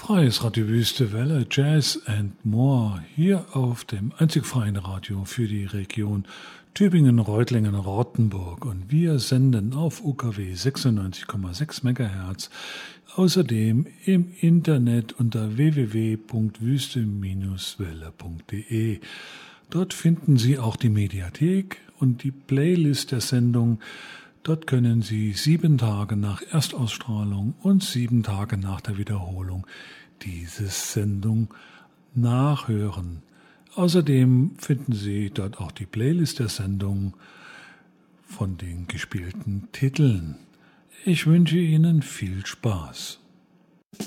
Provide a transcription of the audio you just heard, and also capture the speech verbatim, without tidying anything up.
Freies Radio Wüste Welle, Jazz and More, hier auf dem einzig freien Radio für die Region Tübingen, Reutlingen, Rottenburg. Und wir senden auf U K W sechsundneunzig Komma sechs Megahertz, außerdem im Internet unter w w w punkt wüste welle punkt de. Dort finden Sie auch die Mediathek und die Playlist der Sendung. Dort können Sie sieben Tage nach Erstausstrahlung und sieben Tage nach der Wiederholung diese Sendung nachhören. Außerdem finden Sie dort auch die Playlist der Sendung von den gespielten Titeln. Ich wünsche Ihnen viel Spaß.